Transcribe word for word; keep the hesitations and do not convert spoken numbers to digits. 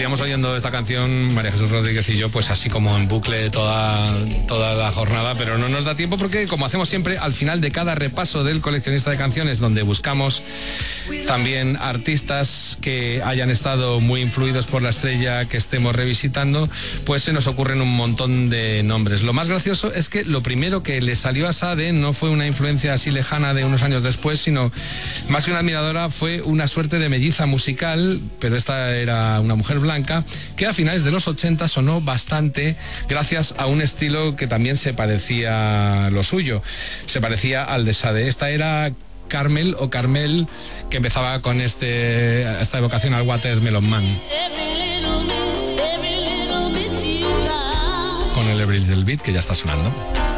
estaríamos oyendo esta canción, María Jesús Rodríguez y yo, pues así como en bucle toda, toda la jornada, pero no nos da tiempo porque, como hacemos siempre, al final de cada repaso del coleccionista de canciones, donde buscamos también artistas que hayan estado muy influidos por la estrella que estemos revisitando, pues se nos ocurren un montón de nombres. Lo más gracioso es que lo primero que le salió a Sade no fue una influencia así lejana de unos años después, sino más que una admiradora fue una suerte de melliza musical, pero esta era una mujer blanca, que a finales de los ochenta sonó bastante gracias a un estilo que también se parecía a lo suyo, se parecía al de Sade. Esta era Carmel o Carmel, que empezaba con este, esta evocación al Watermelon Man. Con el Every Little Bit, que ya está sonando.